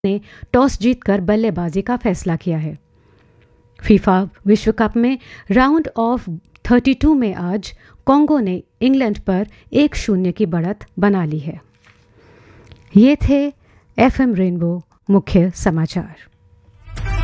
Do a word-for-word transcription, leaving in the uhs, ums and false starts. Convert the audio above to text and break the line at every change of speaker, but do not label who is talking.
ने टॉस जीतकर बल्लेबाजी का फैसला किया है। फीफा विश्व कप में राउंड ऑफ बत्तीस में आज कांगो ने इंग्लैंड पर एक शून्य की बढ़त बना ली है। ये थे एफएम रेनबो मुख्य समाचार।